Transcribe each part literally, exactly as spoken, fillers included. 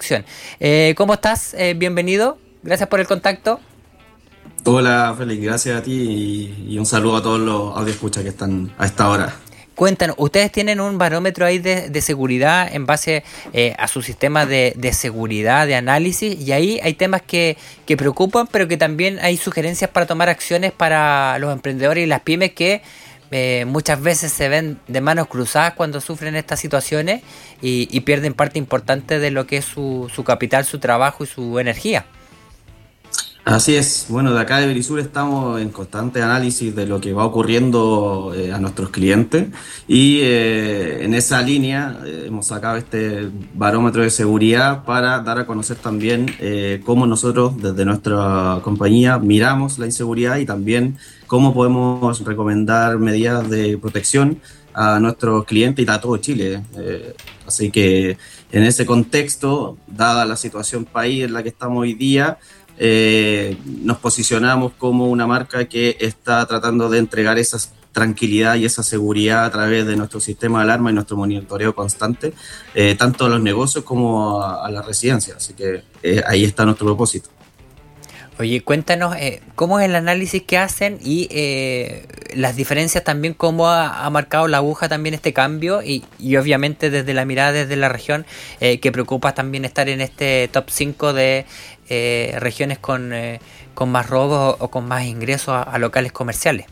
acción. Eh, ¿Cómo estás? Eh, bienvenido. Gracias por el contacto. Hola Félix, gracias a ti y, y un saludo a todos los audioscuchas que están a esta hora. Cuéntanos, ustedes tienen un barómetro ahí de, de seguridad en base eh, a su sistema de, de seguridad, de análisis, y ahí hay temas que, que preocupan, pero que también hay sugerencias para tomar acciones para los emprendedores y las pymes que eh, muchas veces se ven de manos cruzadas cuando sufren estas situaciones y, y pierden parte importante de lo que es su, su capital, su trabajo y su energía. Así es, bueno, de acá de Verisur estamos en constante análisis de lo que va ocurriendo eh, a nuestros clientes y eh, en esa línea eh, hemos sacado este barómetro de seguridad para dar a conocer también eh, cómo nosotros desde nuestra compañía miramos la inseguridad y también cómo podemos recomendar medidas de protección a nuestros clientes y a todo Chile. Eh, así que en ese contexto, dada la situación país en la que estamos hoy día, Eh, nos posicionamos como una marca que está tratando de entregar esa tranquilidad y esa seguridad a través de nuestro sistema de alarma y nuestro monitoreo constante, eh, tanto a los negocios como a, a la residencia. Así que eh, ahí está nuestro propósito. Oye, cuéntanos eh, cómo es el análisis que hacen y eh, las diferencias también, cómo ha, ha marcado la aguja también este cambio y, y obviamente desde la mirada desde la región eh, que preocupa también estar en este top cinco de eh, regiones con, eh, con más robos o, o con más ingresos a, a locales comerciales.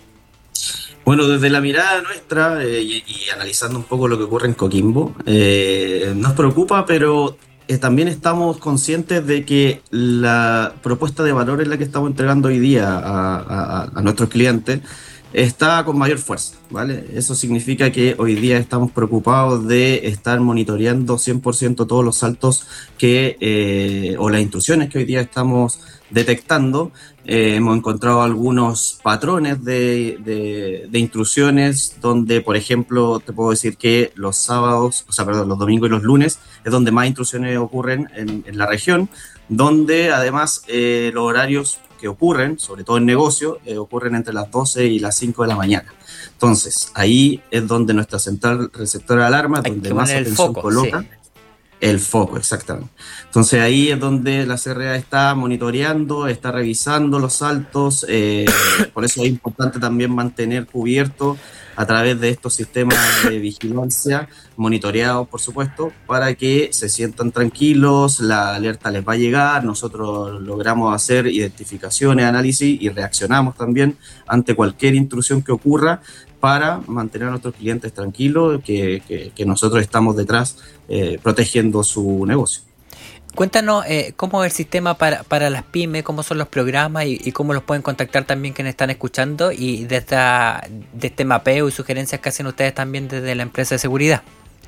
Bueno, desde la mirada nuestra eh, y, y analizando un poco lo que ocurre en Coquimbo, eh, nos preocupa, pero eh, también estamos conscientes de que la propuesta de valor en la que estamos entregando hoy día a, a, a nuestros clientes está con mayor fuerza, ¿vale? Eso significa que hoy día estamos preocupados de estar monitoreando cien por ciento todos los saltos que, eh, o las intrusiones que hoy día estamos detectando. Eh, hemos encontrado algunos patrones de, de, de intrusiones donde, por ejemplo, te puedo decir que los sábados, o sea, perdón, los domingos y los lunes es donde más intrusiones ocurren en, en la región, donde además eh, los horarios que ocurren, sobre todo en negocio, eh, ocurren entre las doce y las cinco de la mañana. Entonces, ahí es donde nuestra central receptora de alarma, Hay donde que más poner el atención foco, coloca. sí. El foco, exactamente. Entonces ahí es donde la C R A está monitoreando, está revisando los saltos, eh, por eso es importante también mantener cubierto a través de estos sistemas de vigilancia, monitoreados por supuesto, para que se sientan tranquilos, la alerta les va a llegar, nosotros logramos hacer identificaciones, análisis y reaccionamos también ante cualquier intrusión que ocurra, para mantener a nuestros clientes tranquilos, que, que, que nosotros estamos detrás eh, protegiendo su negocio. Cuéntanos eh, cómo es el sistema para, para las pymes, cómo son los programas y, y cómo los pueden contactar también quienes están escuchando y de, esta, de este mapeo y sugerencias que hacen ustedes también desde la empresa de seguridad.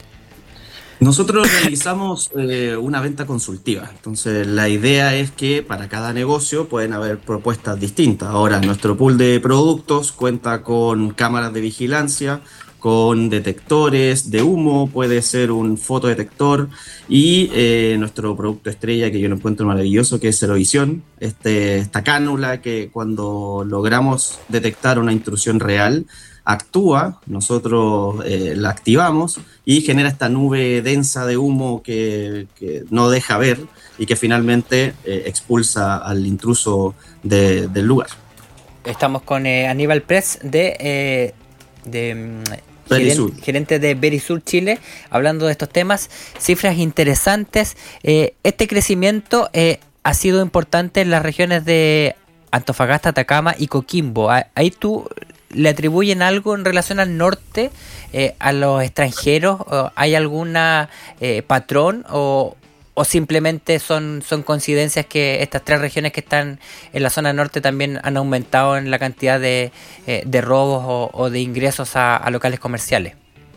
Nosotros realizamos eh, una venta consultiva, entonces la idea es que para cada negocio pueden haber propuestas distintas. Ahora, nuestro pool de productos cuenta con cámaras de vigilancia, con detectores de humo, puede ser un fotodetector y eh, nuestro producto estrella que yo lo encuentro maravilloso, que es Cerovisión, este, esta cánula que cuando logramos detectar una intrusión real, actúa, nosotros eh, la activamos y genera esta nube densa de humo que, que no deja ver y que finalmente eh, expulsa al intruso de, del lugar. Estamos con eh, Aníbal Press de, eh, de Verisur. gerente, gerente de Verisur Chile, hablando de estos temas, cifras interesantes. Eh, este crecimiento eh, ha sido importante en las regiones de Antofagasta, Atacama y Coquimbo. Ahí tú le atribuyen algo en relación al norte, eh, a los extranjeros. ¿Hay alguna eh, patrón o, o simplemente son, son coincidencias que estas tres regiones que están en la zona norte también han aumentado en la cantidad de, eh, de robos o, o de ingresos a, a locales comerciales?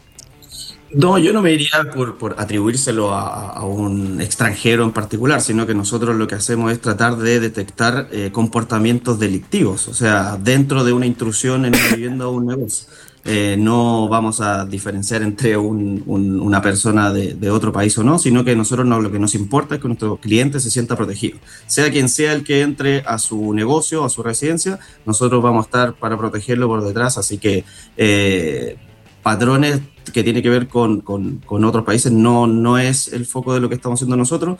No, yo no me iría por, por atribuírselo a, a un extranjero en particular, sino que nosotros lo que hacemos es tratar de detectar eh, comportamientos delictivos, o sea, dentro de una intrusión en una vivienda o un negocio. Eh, no vamos a diferenciar entre un, un, una persona de, de otro país o no, sino que nosotros no, lo que nos importa es que nuestro cliente se sienta protegido. Sea quien sea el que entre a su negocio, a su residencia, nosotros vamos a estar para protegerlo por detrás, así que eh, patrones que tiene que ver con, con, con otros países no, no es el foco de lo que estamos haciendo nosotros,